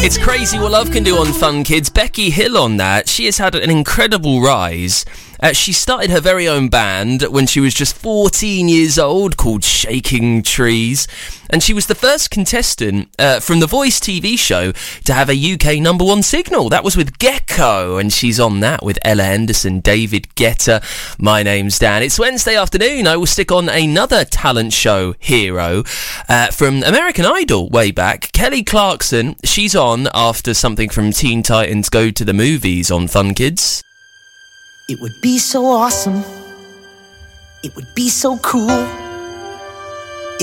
It's crazy what love can do on Fun Kids. Becky Hill on that. She has had an incredible rise. She started her very own band when she was just 14 years old called Shaking Trees. And she was the first contestant from the Voice TV show to have a UK #1 signal. That was with Gecko, and she's on that with Ella Henderson, David Guetta. My name's Dan. It's Wednesday afternoon. I will stick on another talent show hero from American Idol way back. Kelly Clarkson. She's on after something from Teen Titans Go to the Movies on Fun Kids. It would be so awesome. It would be so cool